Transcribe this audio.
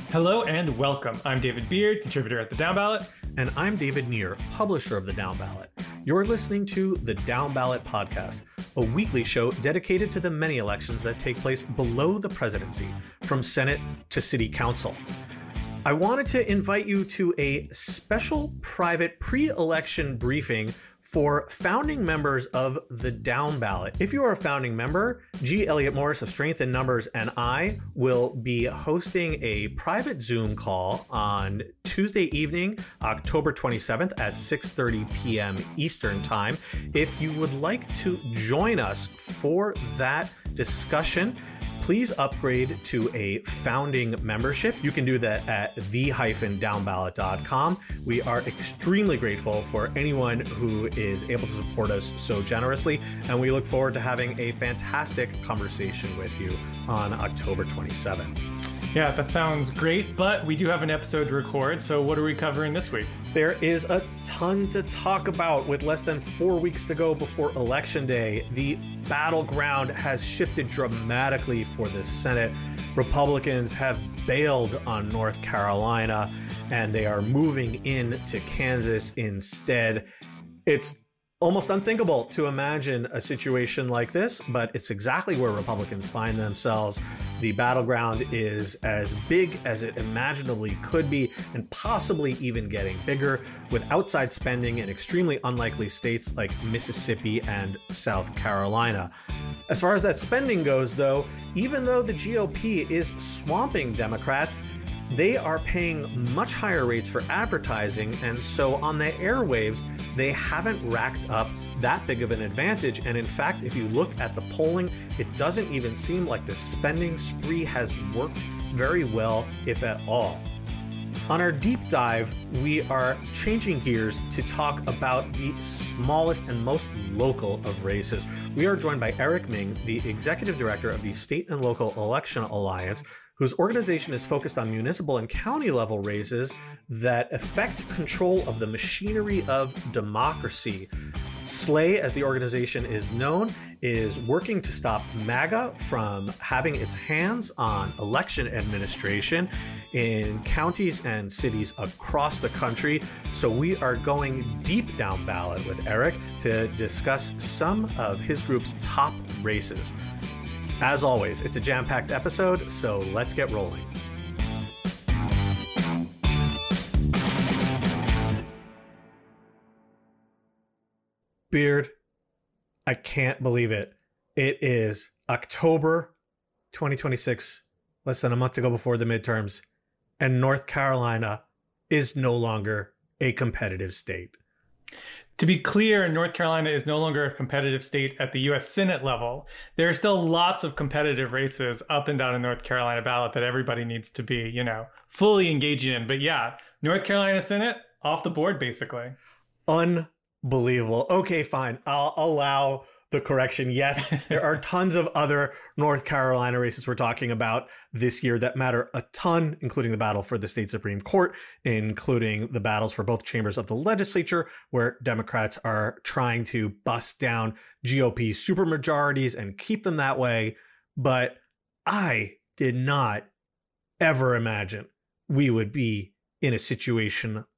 Hello and welcome. I'm David Beard, contributor at The Down Ballot. And I'm David Neer, publisher of The Down Ballot. You're listening to The Down Ballot Podcast, a weekly show dedicated to the many elections that take place below the presidency, from Senate to City Council. I wanted to invite you to a special private pre-election briefing for founding members of the Down Ballot. If you are a founding member, G. Elliott Morris of Strength in Numbers and I will be hosting a private Zoom call on Tuesday evening, October 27th at 6:30 p.m. Eastern Time. If you would like to join us for that discussion, please upgrade to a founding membership. You can do that at the-downballot.com. We are extremely grateful for anyone who is able to support us so generously, and we look forward to having a fantastic conversation with you on October 27th. Yeah, that sounds great, but we do have an episode to record, so what are we covering this week? There is a ton to talk about with less than 4 weeks to go before Election Day. The battleground has shifted dramatically for the Senate. Republicans have bailed on North Carolina, and they are moving into Kansas instead. It's almost unthinkable to imagine a situation like this, but it's exactly where Republicans find themselves. The battleground is as big as it imaginably could be, and possibly even getting bigger, with outside spending in extremely unlikely states like Mississippi and South Carolina. As far as that spending goes, though, even though the GOP is swamping Democrats, they are paying much higher rates for advertising, and so on the airwaves, they haven't racked up that big of an advantage. And in fact, if you look at the polling, it doesn't even seem like the spending spree has worked very well, if at all. On our deep dive, we are changing gears to talk about the smallest and most local of races. We are joined by Eric Ming, the executive director of the State and Local Election Alliance, whose organization is focused on municipal and county level races that affect control of the machinery of democracy. SLAY, as the organization is known, is working to stop MAGA from having its hands on election administration in counties and cities across the country. So we are going deep down ballot with Eric to discuss some of his group's top races. As always, it's a jam-packed episode, so let's get rolling. Beard, I can't believe it. It is October 2026, less than a month to go before the midterms, and North Carolina is no longer a competitive state. To be clear, North Carolina is no longer a competitive state at the U.S. Senate level. There are still lots of competitive races up and down the North Carolina ballot that everybody needs to be, fully engaged in. But yeah, North Carolina Senate, off the board, basically. Unbelievable. Okay, fine. I'll allow the correction. Yes, there are tons of other North Carolina races we're talking about this year that matter a ton, including the battle for the state Supreme Court, including the battles for both chambers of the legislature, where Democrats are trying to bust down GOP supermajorities and keep them that way. But I did not ever imagine we would be in a situation